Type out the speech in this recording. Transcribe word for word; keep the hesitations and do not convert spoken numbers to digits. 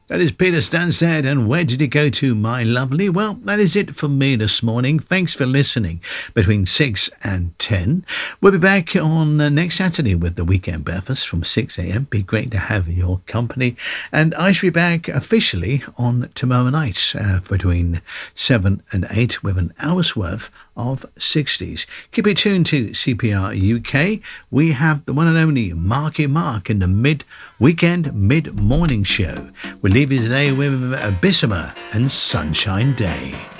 That is Peter Stansted, and where did it go to, my lovely? Well, that is it for me this morning. Thanks for listening between six and ten. We'll be back on uh, next Saturday with the Weekend Breakfast from six a.m. Be great to have your company. And I shall be back officially on tomorrow night uh, between seven and eight with an hour's worth of sixties. Keep it tuned to C P R U K. We have the one and only Marky Mark in the mid-weekend, mid-morning show. We'll leave you today with Abyssima and Sunshine Day.